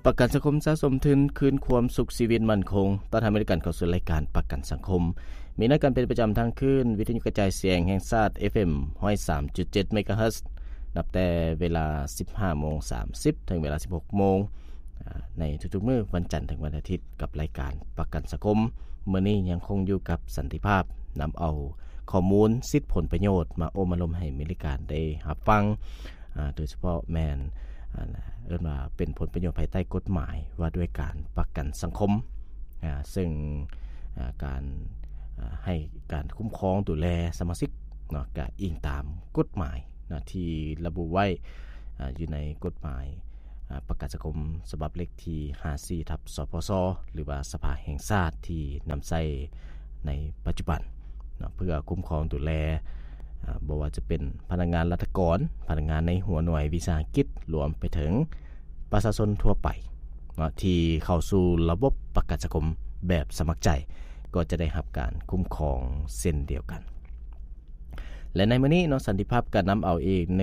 ประกันสังคมสะสมทุนคืนความสุขชีวิตมั่นคงตอนทำบริการเข้าสู่รายการประกันสังคมมีนัดกันเป็นประจำทางคืนวิทยุกระจายเสียงแห่งชาติ FM 103.7 เมกะเฮิรตซ์นับแต่เวลา 15:30 ถึงเวลา 16:00 นในทุกๆมื้อวันจันทร์ถึงวันอาทิตย์กับรายการประกันสังคมมื้อนี้ยังคงอยู่กับสันติภาพนำเอาข้อมูลสิทธิผลประโยชน์มาโอมารมให้บริการได้รับฟังโดยเฉพาะแม่นว่าเป็นผลประโยชน์ภายใต้กฎหมายว่าด้วยการประกันสังคมซึ่งการให้การคุ้มครองดูแลสมาชิกเนาะก็อิงตามกฎหมายนะที่ระบุไว้อยู่ในกฎหมายประกันสังคมฉบับเลขที่54/สพสหรือว่าสภาแห่งชาติที่นำใช้ในปัจจุบันเนาะเพื่อคุ้มครองดูแลบ่ว่าจะเป็นพนักงานราชการพนักงานในหัวหน่วยวิสาหกิจรวมไปถึงประชาชนทั่วไปที่เข้าสู่ระบบประกันสังคมแบบสมัครใจก็จะได้รับการคุ้มครองเช่นเดียวกันและในมื้อนี้เนาะสันติภาพก็นำเอาอีก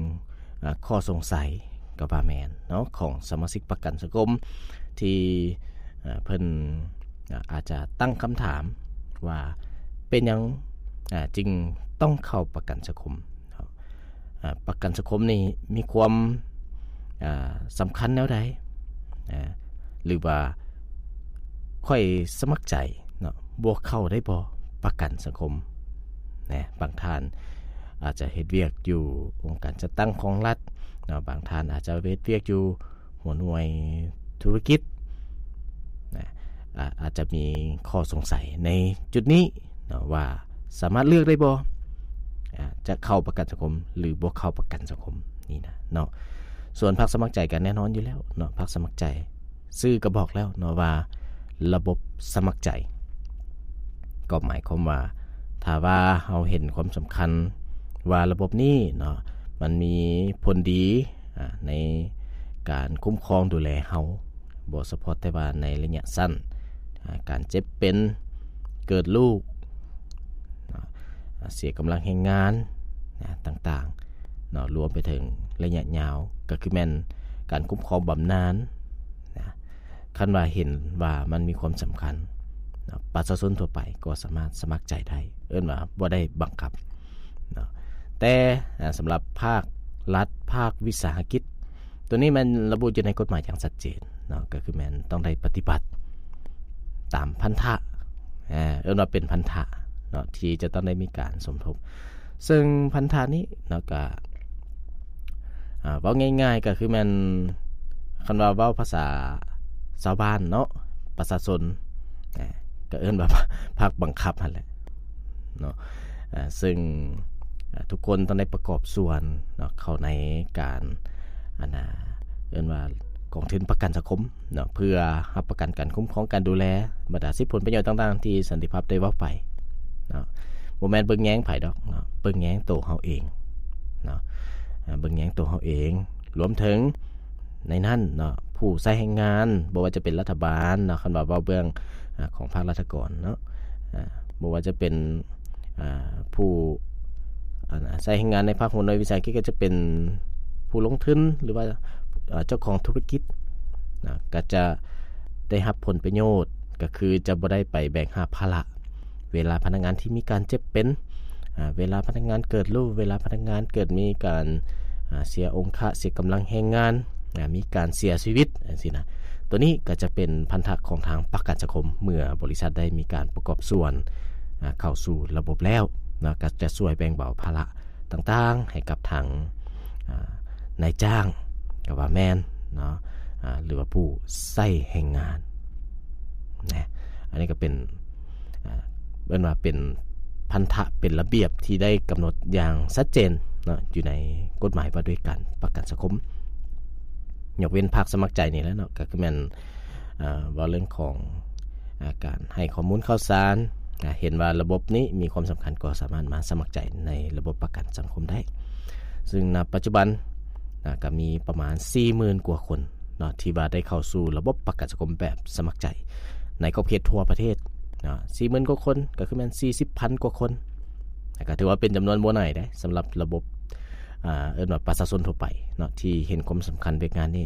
1ข้อสงสัยกับว่าแม่นเนาะของสมาชิกประกันสังคมที่เพิ่นอาจจะตั้งคำถามว่าเป็นหยังจึงต้องเข้าประกันสังคมประกันสังคมนี่มีความสำคัญแนวใดหรือว่าค่อยสมัครใจเนาะบ่เข้าได้บ่ประกันสังคมนะบางท่านอาจจะเฮ็ดเวียกอยู่องค์การจัดตั้งของรัฐเนาะบางท่านอาจจะเฮ็ดเวียกอยู่หัวหน่วยธุรกิจนะอาจจะมีข้อสงสัยในจุดนี้เนาะว่าสามารถเลือกได้บ่จะเข้าประกันสังคมหรือบ่เข้าประกันสังคมนี่นะเนาะส่วนพรรคสมัครใจกันแน่นอนอยู่แล้วเนาะพรรคสมัครใจซื่อก็บอกแล้วเนาะว่าระบบสมัครใจก็หมายความว่าถ้าว่าเฮาเห็นความสำคัญว่าระบบนี้เนาะมันมีผลดีในการคุ้มครองดูแลเฮาบ่เฉพาะแต่ว่าในระยะสั้นการเจ็บเป็นเกิดลูกเสียกำลังแรงงานต่างๆเนาะรวมไปถึงระยะยาวก็คือแม่นการคุ้มครองบำนาญคันว่าเห็นว่ามันมีความสำคัญประชาชนทั่วไปก็สามารถสมัครใจได้ว่าบ่ได้บังคับเนาะแต่สำหรับภาครัฐภาควิสาหกิจตัวนี้มันระบุอยู่ในกฎหมายอย่างชัดเจนเนาะก็คือแม่นต้องได้ปฏิบัติตามพันธะว่าเป็นพันธะเนาะที่จะต้องได้มีการสมทบซึ่งพันธะนี้เนาะก็เว้าง่ายๆก็คือมันคันว่าเว้าภาษาชาวบ้านเนาะประชาชนก็ว่าภาคบังคับนั่นแหละเนาะซึ่งทุกคนต้องได้ประกอบส่วนเนาะเข้าในการว่ากองทุนประกันสังคมเนาะเพื่อรับประกันการคุ้มครองการดูแลบรรดาสิทธิผลประโยชน์ต่างๆที่สันติภาพได้เว้าไปเนาะบ่แม่นเบิ่งแยงไผดอกเนาะเบิ่งแยงตัวเฮาเองเนาะเบิ่งแยงตัวเฮาเองรวมถึงในนั้นเนาะผู้ใช้แรงงานบ่ว่าจะเป็นรัฐบาลเนาะคันว่าเว้าเบื้องของภาคราชการเนาะบ่ว่าจะเป็นผู้ใช้แรงงานในภาคหัวหน่วยวิสาหกิจก็จะเป็นผู้ลงทุนหรือว่าเจ้าของธุรกิจนะก็จะได้รับผลประโยชน์ก็คือจะบ่ได้ไปแบกรับภาระเวลาพนักงานที่มีการเจ็บเป็นเวลาพนักงานเกิดลูกเวลาพนักงานเกิดมีการเสียองค์ค่าเสียกำลังแรงงานมีการเสียชีวิตจังซี่นะตัวนี้ก็จะเป็นพันธะของทางประกันสังคมเมื่อบริษัทได้มีการประกอบส่วนเข้าสู่ระบบแล้วนะก็จะช่วยแบ่งเบาภาระต่างๆให้กับทางนายจ้างก็ว่าแม่นเนาะหรือว่าผู้ใช้แรงงานนะอันนี้ก็เป็นว่าเป็นพันธะเป็นระเบียบที่ได้กำหนดอย่างชัดเจนเนาะอยู่ในกฎหมายว่าด้วยการประกันสังคมยกเว้นภาคสมัครใจนี่แล้วเนาะก็คือแม่นว่าเรื่องของการให้ข้อมูลข่าวสารเห็นว่าระบบนี้มีความสำคัญก็สามารถมาสมัครใจในระบบประกันสังคมได้ซึ่งณปัจจุบันก็มีประมาณ 40,000 กว่าคนเนาะที่ว่าได้เข้าสู่ระบบประกันสังคมแบบสมัครใจในขอบเขตทั่วประเทศเนาะ 40,000 กว่าคนก็คือแม่น 40,000 กว่าคนก็ถือว่าเป็นจำนวนบ่น้อยเด้สำหรับระบบว่าประชาชนทั่วไปเนาะที่เห็นความสำคัญในงานนี้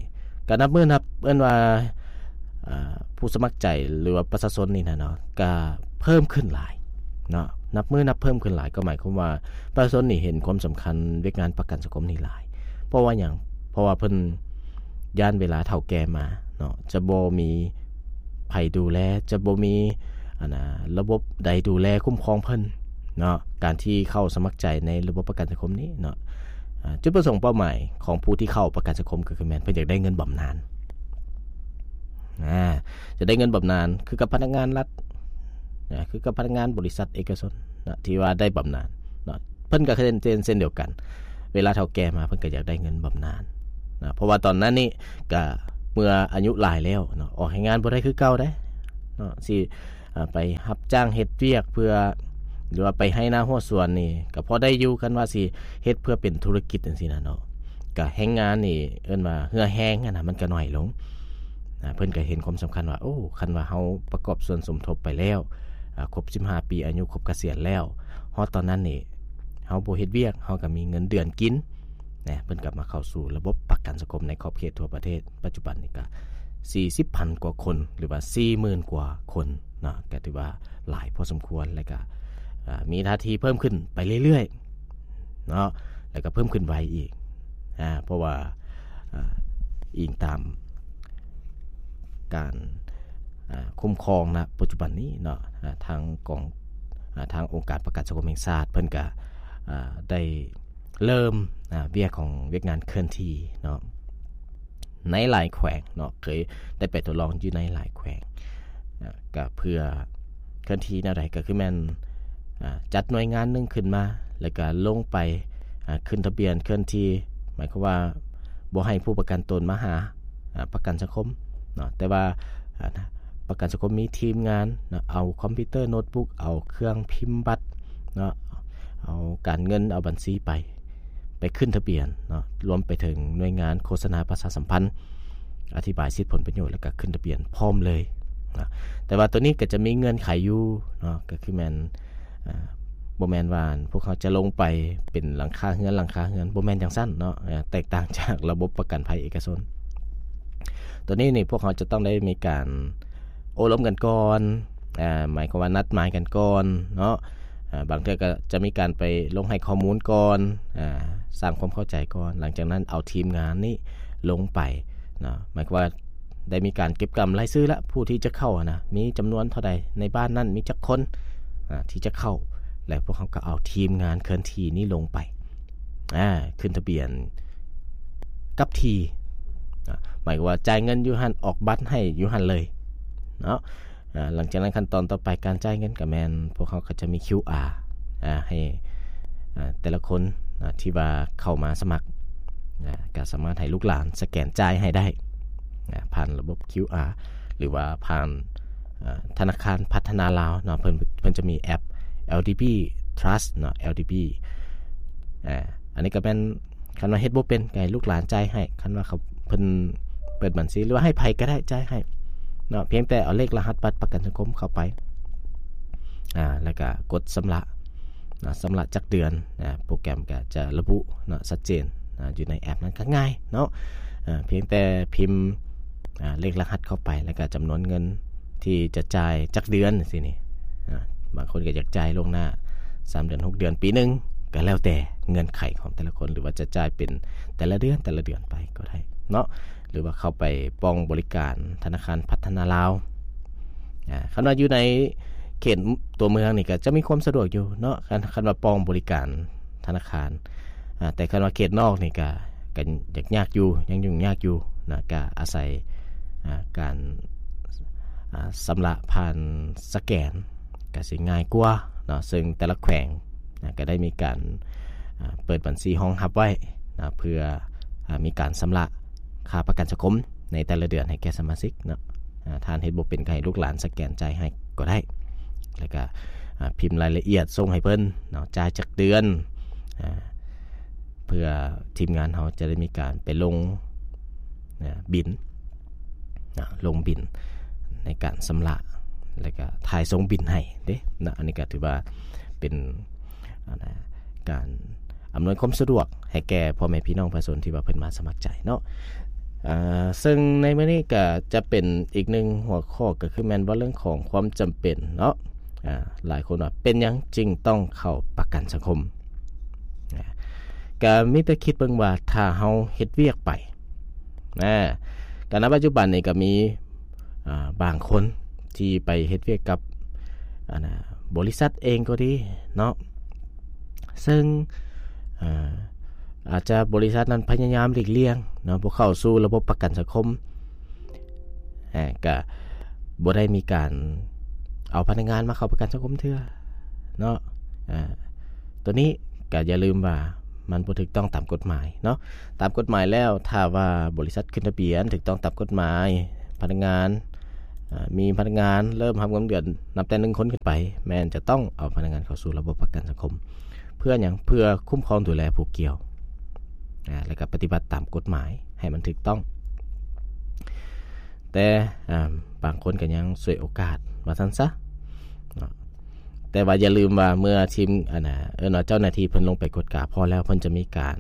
ก็นับมื้อนับเอิ้นว่าผู้สมัครใจหรือว่าประชาชนนี่นะเนาะก็เพิ่มขึ้นหลายเนาะนับมื้อนับเพิ่มขึ้นหลายก็หมายความว่าประชาชนนี่เห็นความสำคัญเรื่องงานประกันสังคมนี่หลายเพราะว่าหยังเพราะว่าเพิ่นย่านเวลาเฒ่าแก่มาเนาะจะบ่มีไผดูแลจะบ่มีระบบใดดูแลคุ้มครองเพิ่นเนาะการที่เข้าสมัครใจในระบบประกันสังคมนี้เนาะจุดประสงค์เป้าหมายของผู้ที่เข้าประกันสังคมก็คือแม่นเพิ่นอยากได้เงินบำนาญจะได้เงินบำนาญคือกับพนักงานรัฐคือกับพนักงานบริษัทเอกชนนะที่ว่าได้บำนาญเนาะเพิ่นก็เช่นเดียวกันเวลาเฒ่าแก่มาเพิ่นก็อยากได้เงินบำนาญนะเพราะว่าตอนนั้นนี่ก็เมื่ออายุหลายแล้วเนาะออกให้งานบ่ได้คือเก่าเด้เนาะสิไปรับจ้างเฮ็ดเวียกเพื่อหรือว่าไปให้หน้าหัวสวนนี่ก็พอได้อยู่กันว่าสิเฮ็ดเพื่อเป็นธุรกิจจังซี่นะเนาะก็แรงงานนี่เอิ้นว่าเหือแห้งน่ะมันก็น้อยลงเพิ่นก็เห็นความสำคัญว่าโอ้คันว่าเฮาประกอบส่วนสมทบไปแล้วครบ15ปีอายุครบเกษียณแล้วฮอดตอนนั้นนี่เฮาบ่เฮ็ดเวียกเฮาก็มีเงินเดือนกินนะเพิ่นก็มาเข้าสู่ระบบประกันสังคมในขอบเขตทั่วประเทศปัจจุบันนี่ก็40,000 กว่าคนหรือว่า 40,000 กว่าคนเนาะก็ถือว่าหลายพอสมควรแล้วก็มีท่าทีเพิ่มขึ้นไปเรื่อยๆเนาะแล้วก็เพิ่มขึ้นไวอีกเพราะว่าอิงตามการคุ้มครองนะปัจจุบันนี้เนาะทางองค์การประกันสังคมแห่งชาติเพิ่นก็ได้เริ่มเวียกงานเคลื่อนที่เนาะในหลายแขวงเนาะเคยได้ไปทดลองอยู่ในหลายแขวงก็เพื่อเคลื่อนที่แนวใดก็คือแม่นจัดหน่วยงานนึงขึ้นมาแล้วก็ลงไปขึ้นทะเบียนเคลื่อนที่หมายความว่าบ่ให้ผู้ประกันตนมาหาประกันสังคมเนาะแต่ว่าประกันสังคมมีทีมงานเนาะเอาคอมพิวเตอร์โน้ตบุ๊กเอาเครื่องพิมพ์บัตรเนาะเอาการเงินเอาบัญชีไปขึ้นทะเบียนเนาะรวมไปถึงหน่วยงานโฆษณาประชาสัมพันธ์อธิบายสิทธิผลประโยชน์แล้วก็ขึ้นทะเบียนพร้อมเลยนะแต่ว่าตัวนี้ก็จะมีเงื่อนไขอยู่เนาะก็คือแม่นบ่แม่นว่าพวกเขาจะลงไปเป็นหลังคาเฮือนบ่แม่นจังซั่นเนาะแตกต่างจากระบบประกันภัยเอกชนตัวนี้นี่พวกเขาจะต้องได้มีการโอ้ล้มกันก่อนหมายความว่านัดหมายกันก่อนเนาะบางทีก็จะมีการไปลงให้ข้อมูลก่อนสร้างความเข้าใจก่อนหลังจากนั้นเอาทีมงานนี้ลงไปนะหมายความว่าได้มีการเก็บกำรายชื่อละผู้ที่จะเข้านะมีจำนวนเท่าใดในบ้านนั้นมีจักคนที่จะเข้าแล้วพวกเขาก็เอาทีมงานเคลื่อนที่นี้ลงไปขึ้นทะเบียนกับทีหมายความว่าจ่ายเงินอยู่หั่นออกบัตรให้อยู่หั่นเลยเนาะหลังจากนั้นขั้นตอนต่อไปการจ่ายเงินกับแมนพวกเขาก็จะมี QR ให้แต่ละคนที่ว่าเข้ามาสมัครก็สามารถให้ลูกหลานสแกนจ่ายให้ได้ผ่านระบบ QR หรือว่าผ่านธนาคารพัฒนาลาวเนาะเพิ่นจะมีแอป LDB Trust เนาะ LDB อันนี้ก็เป็นคันว่าเฮ็ดบ่เป็นก็ให้ลูกหลานจ่ายให้คันว่าเขาเพิ่นเปิดบัญชีหรือว่าให้ไผก็ได้จ่ายให้เนาะเพียงแต่เอาเลขรหัสบัตรประกันสังคมเข้าไปแล้วก็กดชำระชำระจักเดือนโปรแกรมก็จะระบุเนาะชัดเจนอยู่ในแอปนั้นก็ง่ายเนาะเพียงแต่พิมพ์เลขรหัสเข้าไปแล้วก็จำนวนเงินที่จะจ่ายจักเดือนสินี่บางคนก็อยากจ่ายล่วงหน้า3เดือน6เดือนปีนึงก็แล้วแต่เงื่อนไขของแต่ละคนหรือว่าจะจ่ายเป็นแต่ละเดือนไปก็ได้เนาะหรือว่าเข้าไปป้องบริการธนาคารพัฒนาลาวคันว่าอยู่ในเขตตัวเมืองนี่ก็จะมีความสะดวกอยู่เนาะคันว่าป้องบริการธนาคารแต่คันว่าเขตนอกนี่ก็ยากอยู่ยังยุ่งยากอยู่นะก็อาศัยการชำระผ่านสแกนก็สิง่ายกว่าเนาะซึ่งแต่ละแขวงก็ได้มีการเปิดบัญชีห้องรับไว้นะเพื่อมีการชำระค่าประกันสังคมในแต่ละเดือนให้แก่สมาชิกเนาะทานเฮ็ดบ่เป็นก็ให้ลูกหลานสแกนจ่ายให้ก็ได้แล้วก็พิมพ์รายละเอียดส่งให้เพิ่นเนาะจ่ายจักเดือนเพื่อทีมงานเฮาจะได้มีการไปลงบิลลงบิลในการชำระแล้วก็ถ่ายส่งบิลให้เด้นะอันนี้ก็ถือว่าเป็นการอำนวยความสะดวกให้แก่พ่อแม่พี่น้องประชาชนที่ว่าเพิ่นมาสมัครใจเนาะซึ่งในมื้อนี้ก็จะเป็นอีกหนึ่งหัวข้อก็คือแม่นว่าเรื่องของความจำเป็นเนาะหลายคนว่าเป็นหยังจึงต้องเข้าประกันสังคมก็มีแต่คิดเบิ่งว่าถ้าเฮาเฮ็ดเวียกไปก็ณปัจจุบันนี่ก็มีบางคนที่ไปเฮ็ดเวียกกับบริษัทเองก็ดีเนาะซึ่งอาจจะบริษัทนั้นพยายามหลีกเลี่ยงเนาะบ่เข้าสู่ระบบประกันสังคมก็บ่ได้มีการเอาพนักงานมาเข้าประกันสังคมเทื่อเนาะตัวนี้ก็อย่าลืมว่ามันบ่ถูกต้องตามกฎหมายเนาะตามกฎหมายแล้วถ้าว่าบริษัทขึ้นทะเบียนถูกต้องตามกฎหมายพนักงานมีพนักงานเริ่มทำเงินเดือนนับแต่1คนขึ้นไปแม่นจะต้องเอาพนักงานเข้าสู่ระบบประกันสังคมเพื่อหยังเพื่อคุ้มครองดูแลผู้เกี่ยวแล้วก็ปฏิบัติตามกฎหมายให้มันถูกต้องแต่บางคนก็ยังฉวยโอกาสว่าซั่นซะแต่ว่าอย่าลืมว่าเมื่อทีมเจ้าหน้าที่เพิ่นลงไปกดกาพอแล้วเพิ่นจะมีการ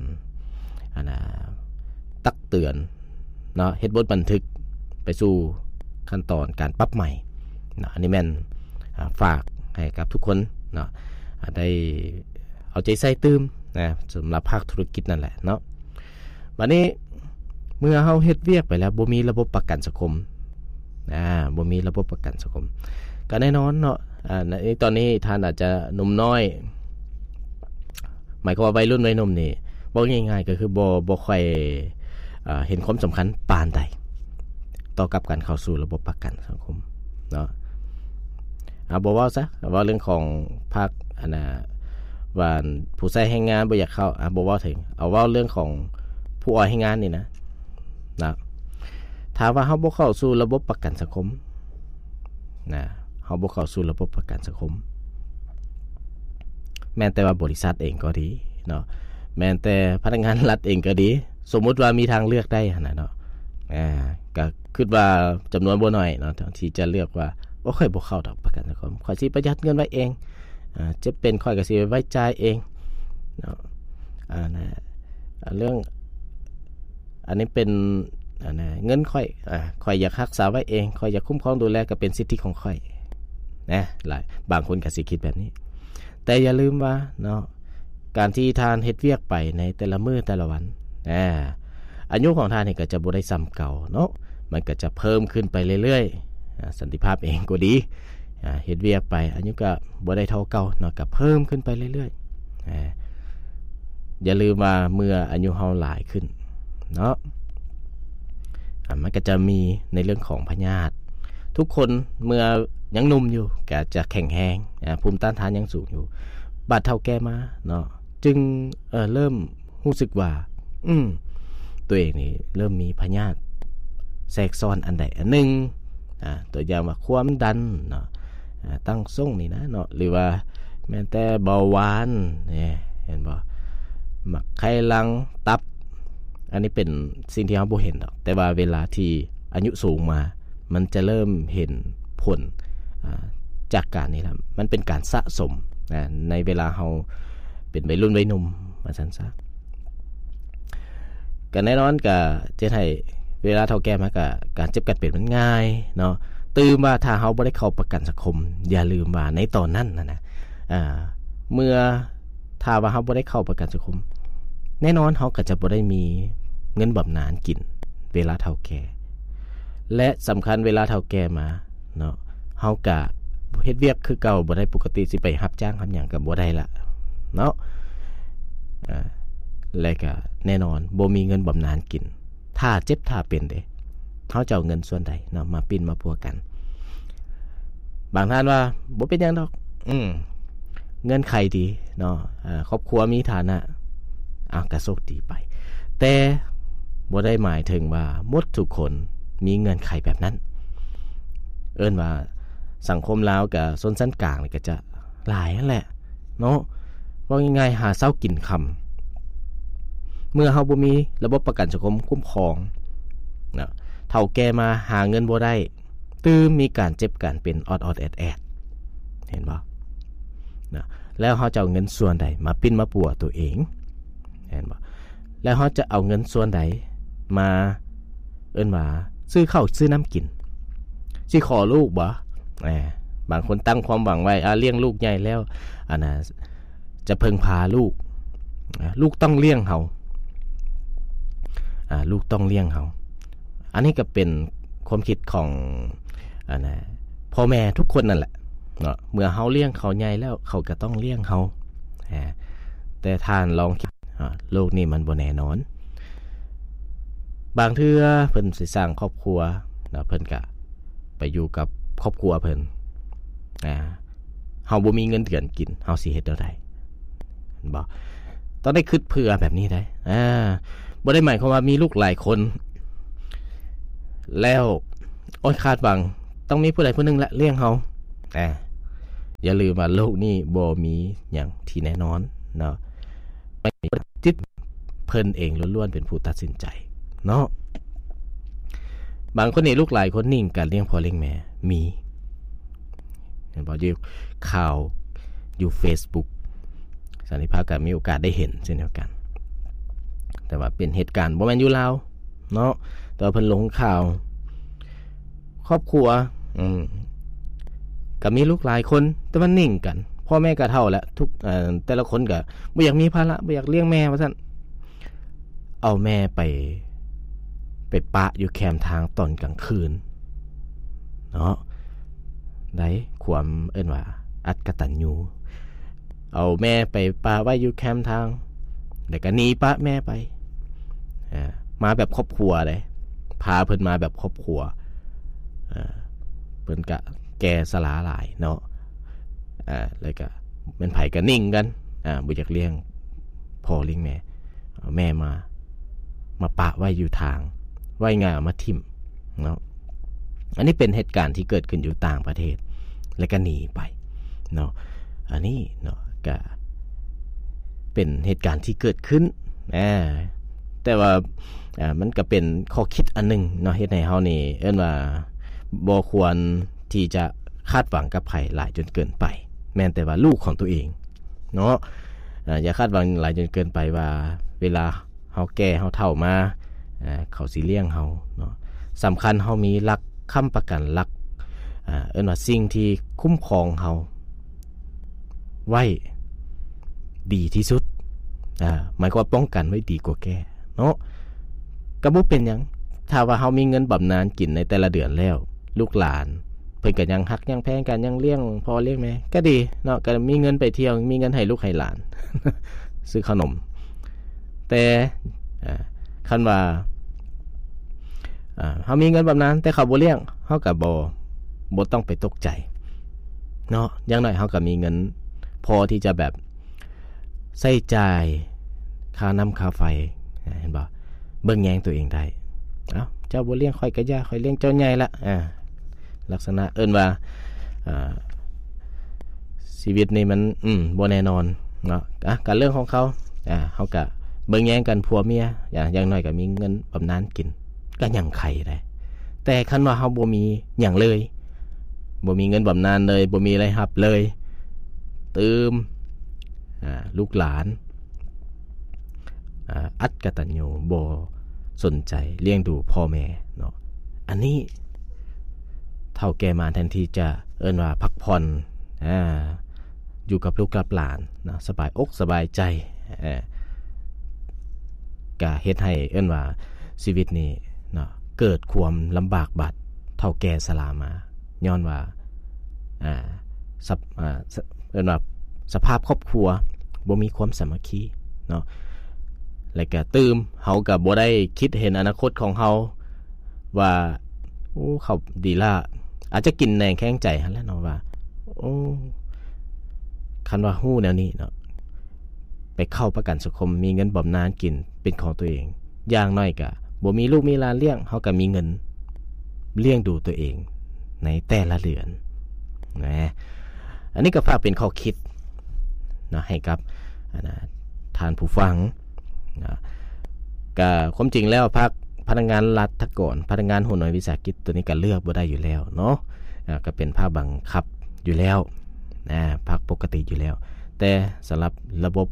ตักเตือนเนาะเฮ็ดบทบันทึกไปสู่ขั้นตอนการปรับใหม่เนาะอันนี้แม่นฝากให้กับทุกคนเนาะได้เอาใจใส่ตื้มนะสำหรับภาคธุรกิจนั่นแหละเนาะบัดนี้เมื่อเฮาเฮ็ดเวียกไปแล้วบ่มีระบบประกันสังคมบ่มีระบบประกันสังคมก็แน่นอนเนาะตอนนี้ท่านอาจจะหนุ่มน้อยหมายความว่าวัยรุ่นวัยหนุ่มนี่บอกง่ายๆก็คือบ่ค่อยเห็นความสำคัญปานใดต่อกับการเข้าสู่ระบบประกันสังคมเนาะบ่เว้าซะว่าเรื่องของภาคว่าผู้ใช้แรงงานบ่อยากเข้าบ่เว้าถึงเอาเว้าเรื่องของผู้อ้อยแรงงานนี่นะถ้าว่าเฮาบ่เข้าสู่ระบบประกันสังคมเฮาบ่เข้าสู่ระบบประกันสังคมแม้แต่ว่าบริษัทเองก็ดีเนาะแม้แต่พนักงานรัฐเองก็ดีสมมุติว่ามีทางเลือกได้หั่นน่ะเนาะก็คิดว่าจำนวนบ่น้อยเนาะที่จะเลือกว่าบ่ค่อยบ่เข้าดอกประกันสังคมข้อยสิประหยัดเงินไว้เองจะเป็นข้อยก็สิไว้จ่ายเองเนาะเรื่องอันนี้เป็นเงินค่อยอยากรักษาไว้เองค่อยอยากคุ้มครองดูแลก็เป็นสิทธิของค่อยนะหลายบางคนก็สิคิดแบบนี้แต่อย่าลืมว่าเนาะการที่ทานเฮ็ดเวียกไปในแต่ละมื้อแต่ละวันอายุของทานนี่ก็จะบ่ได้ซ้ำเก่าเนาะมันก็จะเพิ่มขึ้นไปเรื่อยๆสันติภาพเองก็ดีเฮ็ดเวียกไปอายุก็บ่ได้เท่าเก่าเนาะก็เพิ่มขึ้นไปเรื่อยๆอย่าลืมว่าเมื่ออายุเฮาหลายขึ้นเนาะมันก็จะมีในเรื่องของพยาธิทุกคนเมื่อยังหนุ่มอยู่ก็จะแข็งแรงภูมิต้านทานยังสูงอยู่บัดเฒ่าแก่มาเนาะจึงเริ่มรู้สึกว่าตัวเองนี่เริ่มมีพยาธิแทรกซ้อนอันใดอันหนึ่งตัวอย่างว่าความดันเนาะตั้งทรงนี่นะเนาะหรือว่าแม้แต่เบาหวานนี่เห็นบ่มักไขลังตับอันนี้เป็นสิ่งที่เราบ่เห็นดอกแต่ว่าเวลาที่อายุสูงมามันจะเริ่มเห็นผลจากการนี้แล้วมันเป็นการสะสมในเวลาเราเป็นวัยรุ่นวัยหนุ่มว่าซั่นซะก็แน่นอนก็จะให้เวลาเฒ่าแก่มาก็การเจ็บกันเป็นมันง่ายเนาะตื่นมาถ้าเฮาบ่ได้เข้าประกันสังคมอย่าลืมว่าในตอนนั้นนะเมื่อถ้าว่าเฮาบ่ได้เข้าประกันสังคมแน่นอนเฮาก็จะบ่ได้มีเงินบำนาญกินเวลาเฒ่าแก่และสำคัญเวลาเฒ่าแก่มาเนาะเฮาก็เฮ็ดเวียกคือเก่าบ่ได้ปกติสิไปรับจ้างทำหยังก็บ่ได้ละเนาะและก็แน่นอนบ่มีเงินบำนาญกินถ้าเจ็บถ้าเป็นเด้เฮาจะเอาเงินส่วนใดเนาะมาปิ้นมาพัวกันบางท่านว่าบ่เป็นหยังดอกเงินใครดีเนาะครอบครัวมีฐานะก็โชคดีไปแต่บ่ได้หมายถึงว่าหมดทุกคนมีเงินไขแบบนั้นเอิ้นว่าสังคมลาวกับชนชั้นกลางนี่ก็จะหลายนั่นแหละเนาะว่าง่ายๆหาเช้ากินค่ำเมื่อเฮาบ่มีระบบประกันสังคมคุ้มครองเนาะเฒ่าแก่มาหาเงินบ่ได้ตื้มมีการเจ็บการเป็นออดๆแอดๆเห็นบ่นะแล้วเฮาจะเอาเงินส่วนใดมาปิ้นมาปัวตัวเองเห็นบ่แล้วเฮาจะเอาเงินส่วนใดมาเอิ้นว่าซื้อข้าวซื้อน้ำกินสิขอลูกบ่บางคนตั้งความหวังไว้เลี้ยงลูกใหญ่แล้วอันน่ะจะเพิ่งพาลูกลูกต้องเลี้ยงเฮาลูกต้องเลี้ยงเฮาอันนี้ก็เป็นความคิดของพ่อแม่ทุกคนนั่นแหละเนาะเมื่อเฮาเลี้ยงเขาใหญ่แล้วเขาก็ต้องเลี้ยงเฮาแต่ท่านลองคิดโลกนี้มันบ่แน่นอนบางเทื่อเพิ่นสิสร้างครอบครัวเนาะเพิ่นก็ไปอยู่กับครอบครัวเพิ่นเฮาบ่มีเงินเดือนกินเฮาสิเฮ็ดได้บ่ต้องได้คิดเผื่อแบบนี้ได้บ่ได้หมายความว่ามีลูกหลายคนแล้วคาดหวังต้องมีผู้ใดผู้หนึงละเลี้ยงเฮาอย่าลืมว่าโลกนี้บ่มีหยังที่แน่นอนเนาะจิตเพิ่นเองล้วนๆเป็นผู้ตัดสินใจเนาะบางคนนี่ลูกหลายคนนิ่งการเลี้ยงพ่อเลี้ยงแม่มีเห็นบ่อยู่ข่าวอยู่ Facebook สันนิภาพก็มีโอกาสได้เห็นเช่นเดียวกันแต่ว่าเป็นเหตุการณ์บ่แม่นอยู่ลาวเนาะแต่เพิ่นลงข่าวครอบครัวก็มีลูกหลายคนแต่มันนิ่งกันพ่อแม่ก็เฒ่าแล้วทุกแต่ละคนก็บ่อยากมีภาระบ่อยากเลี้ยงแม่ว่าซั่นเอาแม่ไปปะอยู่แคมทางตอนกลางคืนเนาะได้ความเอิ้นว่าอัตกตัญญูเอาแม่ไปปะไว้อยู่แคมทางแล้วก็หนีปะแม่ไปมาแบบครอบครัวเลยพาเพิ่นมาแบบครอบครัวเพิ่นก็แก่สลาหลายเนาะแล้วก็เป็นไผก็นิ่งกันบ่อยากเลี้ยงพ่อเลี้ยงแม่เอาแม่มาปะไว้อยู่ทางไว้ง่ายมาทิ่มเนาะอันนี้เป็นเหตุการณ์ที่เกิดขึ้นอยู่ต่างประเทศแล้วก็หนีไปเนาะอันนี้เนาะก็เป็นเหตุการณ์ที่เกิดขึ้นแต่ว่ามันก็เป็นข้อคิดอันนึงเนาะเฮ็ดให้เฮานี่เอิ้นว่าบ่ควรที่จะคาดหวังกับไผหลายจนเกินไปแม้แต่ว่าลูกของตัวเองเนาะอย่าคาดหวังหลายจนเกินไปว่าเวลาเฮาแก่เฮาเฒ่ามาเขาสิเลี้ยงเฮาเนาะสำคัญเฮามีหลักค้ำประกันหลักเอิ้นว่าสิ่งที่คุ้มครองเฮาไว้ดีที่สุดหมายความว่าป้องกันไว้ดีกว่าแก้เนาะก็บ่เป็นหยังถ้าว่าเฮามีเงินบำนาญกินในแต่ละเดือนแล้วลูกหลานเพิ่นก็ยังฮักยังแพงกันยังเลี้ยงพ่อเลี้ยงแม่ก็ดีเนาะก็มีเงินไปเที่ยวมีเงินให้ลูกให้หลาน ซื้อขนมแต่คันว่าเฮามีเงินบำนาญแต่เขาบ่เลี้ยงเฮาก็บ่ต้องไปตกใจเนาะอย่างน้อยเฮาก็มีเงินพอที่จะแบบใช้จ่ายค่าน้ำค่าไฟเห็นบ่เบิ่งแยงตัวเองได้เจ้าบ่เลี้ยงค่อยก็ย่าค่อยเลี้ยงเจ้าใหญ่ละลักษณะเอิ้นว่าชีวิตนี่มันบ่แน่นอนเนาะการเรื่องของเขาเฮาก็เบิ่งแยงกันผัวเมียอย่างน้อยก็มีเงินบำนาญกินก็ยังไขได้แต่คันว่าเฮาบ่มีหยังเลยบ่มีเงินบำนาญเลยบ่มีอะไรรับเลยตืมลูกหลานอัตกตัญญูบ่สนใจเลี้ยงดูพ่อแม่เนาะอันนี้เฒ่าแก่มาแทนที่จะเอิ้นว่าพักผ่อนอยู่กับลูกกับหลานนะสบายอกสบายใจก็เฮ็ดให้เอิ้นว่าชีวิตนี้เนาะเกิดความลำบากบัดเฒ่าแก่สลามาย้อนว่าเอิ้นว่าสภาพครอบครัวบ่มีความสามัคคีเนาะแล้วก็ตื่มเฮาก็บ่ได้คิดเห็นอนาคตของเฮาว่าเขาดีล่ะอาจจะกินแหนงแข้งใจหั่นแหละเนาะว่าคันว่าฮู้แนวนี้เนาะไปเข้าประกันสังคมมีเงินบำนาญกินเป็นของตัวเองอย่างน้อยก็บ่มีลูกมีหลานเลี้ยงเฮาก็มีเงินเลี้ยงดูตัวเองในแต่ละเดือนนะอันนี้ก็ฝากเป็นข้อคิดนะให้กับท่านผู้ฟังนะก็ความจริงแล้วภาคพนักงานรัฐก่อนพนักงานหัวหน่วยวิสาหกิจตัวนี้ก็เลือกบ่ได้อยู่แล้วเนาะก็เป็นภาคบังคับอยู่แล้วภาคปกติอยู่แล้วแต่สำหรับระบบ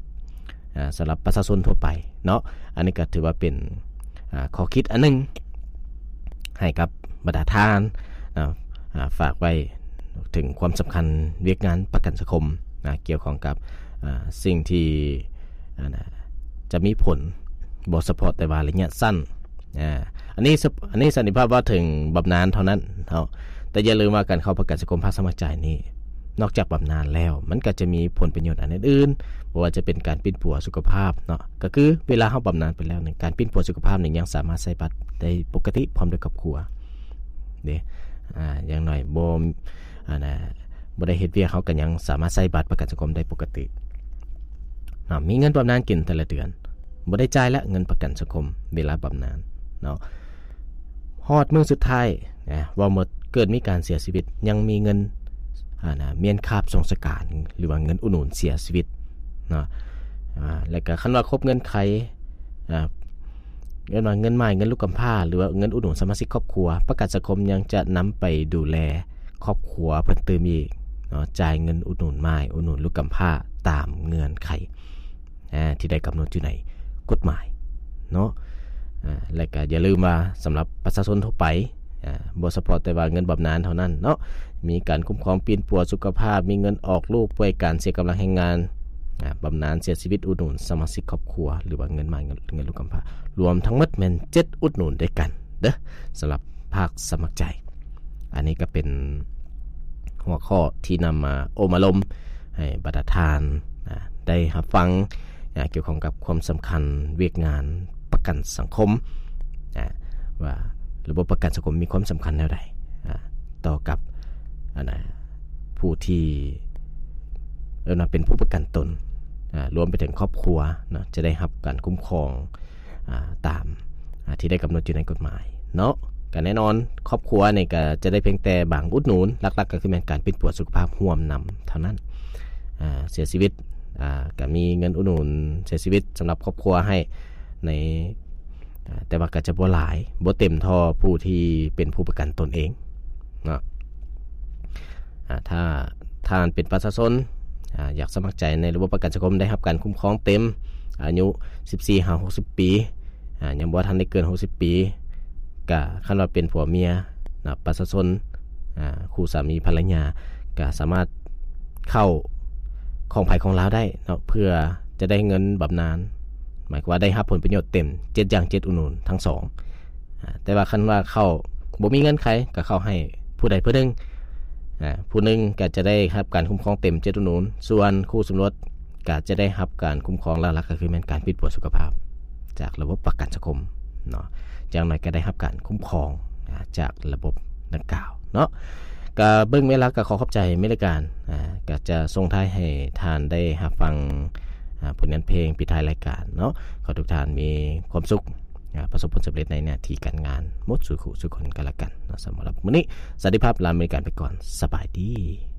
สำหรับประชาชนทั่วไปเนาะอันนี้ก็ถือว่าเป็นข้อคิดอันนึงให้กับบรรดาทานฝากไว้ถึงความสำคัญเวียกงานประกันสังคมเกี่ยวข้องกับสิ่งที่จะมีผลบ่เฉพาะแต่ว่าระยะสั้นอันนี้สันนิษฐานว่าถึงบำนาญเท่านั้นแต่อย่าลืมว่าการเข้าประกันสังคมภาคสมัครใจนี่นอกจากบำนาญแล้วมันก็จะมีผลประโยชน์อันอื่นๆบ่ว่าจะเป็นการปิ้นปัวสุขภาพเนาะก็คือเวลาเฮาบำนาญไปแล้วนึงการปิ้นปัวสุขภาพนี่ยังสามารถใช้บัตรได้ปกติพร้อมด้วยครอบครัวเด้อย่างน้อยบ่ได้เฮ็ดเวียกเฮาก็ยังสามารถใช้บัตรประกันสังคมได้ปกติมีเงินบำนาญกินแต่ละเดือนบ่ได้จ่ายละเงินประกันสังคมเวลาบำนาญเนาะฮอดมื้อสุดท้ายว่าหมดเกิดมีการเสียชีวิตยังมีเงินเมียนคาบสงสการหรือว่าเงินอุดหนุนเสียชีวิตเนาะแล้วก็คันว่าครบเงินไขเงินว่าเงินใหม่เงินลูกกำพร้าหรือว่าเงินอุดหนุนสมาชิกครอบครัวประกันสังคมยังจะนำไปดูแลครอบครัวเพิ่นเติมอีกเนาะจ่ายเงินอุดหนุนใหม่อุดหนุนลูกกำพร้าตามเงื่อนไขที่ได้กำหนดอยู่ในกฎหมายเนาะและก็อย่าลืมว่าสำหรับประชาชนทั่วไปบ่เฉพาะแต่ว่าเงินบำนาญเท่านั้นเนาะมีการคุ้มครองปีนปัวสุขภาพมีเงินออกลูกป่วยการเสียกำลังแรงงานบำนาญเสียชีวิตอุดหนุนสมาชิกครอบครัวหรือว่าเงินใหม่เงินลูกกำพร้ารวมทั้งหมดแม่น7อุดหนุนด้วยกันเด้อสำหรับภาคสมัครใจอันนี้ก็เป็นหัวข้อที่นำมาโอมาลมให้บรรดาทานได้รับฟังเกี่ยวข้องกับความสำคัญเวียกงานประกันสังคมว่าระบบประกันสังคมมีความสำคัญแนวใดต่อกับผู้ที่เป็นผู้ประกันตนรวมไปถึงครอบครัวนะจะได้รับการคุ้มครองตามที่ได้กำหนดอยู่ในกฎหมายเนาะก็แน่นอนครอบครัวเนี่ยก็จะได้เพียงแต่บางอุดหนุนหลักๆก็คือการปิ้นปัวสุขภาพร่วมนำเท่านั้นเสียชีวิตก็มีเงินอุดหนุนเสียชีวิตสำหรับครอบครัวให้ในแต่ว่าก็จะบ่หลายบ่เต็มเท่าผู้ที่เป็นผู้ประกันตนเองเนาะถ้าท่านเป็นประชาชนอยากสมัครใจในระบบประกันสังคมได้รับการคุ้มครองเต็มอายุ 14-60 ปียังบ่ทันได้เกิน60ปีก็คันว่าเป็นผัวเมียนะประชาชนคู่สามีภรรยาก็สามารถเข้าของภัยของลาวได้เนาะเพื่อจะได้เงินบำนาญหมายความว่าได้รับผลประโยชน์เต็ม7อย่าง7อุดหนุนทั้ง2แต่ว่าคันว่าเข้าบ่มีเงินไขก็เข้าให้ผู้ใดผู้หนึ่งผู้หนึ่งก็จะได้รับการคุ้มครองเต็ม7อุดหนุนส่วนคู่สมรสก็จะได้รับการคุ้มครองหลักๆก็คือการปิ้นปัวสุขภาพจากระบบประกันสังคมเนาะอย่างน้อยก็ได้รับการคุ้มครองจากระบบดังกล่าวเนาะก็เบิ่งเวลาก็ขอขอบใจในรายการก็จะส่งท้ายให้ท่านได้รับฟังผลงานเพลงปิดท้ายรายการเนาะขอทุกท่านมีความสุขประสบผลสำเร็จในหน้าที่การงานหมดสุขสุขคนกันละกันสำหรับมื้อนี้สวัสดีภาพลาอเมริกันไปก่อนสบายดี